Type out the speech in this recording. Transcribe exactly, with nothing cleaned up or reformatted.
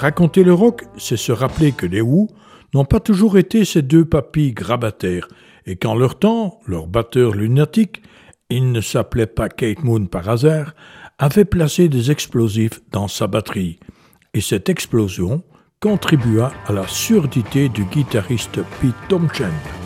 Raconter le rock, c'est se rappeler que les Who n'ont pas toujours été ces deux papis grabataires, et qu'en leur temps, leur batteur lunatique, il ne s'appelait pas Keith Moon par hasard, avait placé des explosifs dans sa batterie. Et cette explosion contribua à la surdité du guitariste Pete Townshend.